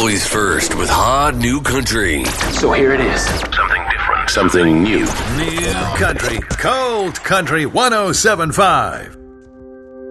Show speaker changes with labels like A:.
A: Always first with hot new country.
B: So here it is.
C: Something different. Something new.
D: New country. Cold country 107.5.